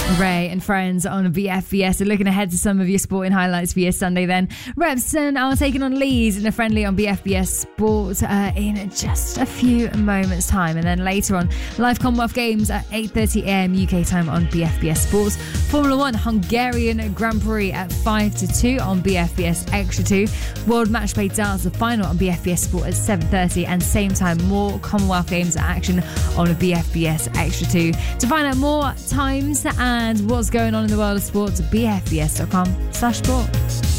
Ray and Friends on BFBS. So looking ahead to some of your sporting highlights for your Sunday then. Repston are taking on Leeds in a friendly on BFBS Sport in just a few moments' time. And then later on, live Commonwealth Games at 8:30am UK time on BFBS Sports. Formula 1 Hungarian Grand Prix at 5-2 on BFBS Extra 2. World Match Play Darts, the final on BFBS Sport at 7:30. And same time, more Commonwealth Games action on BFBS Extra 2. To find out more times and what's going on in the world of sports, bfbs.com/sport.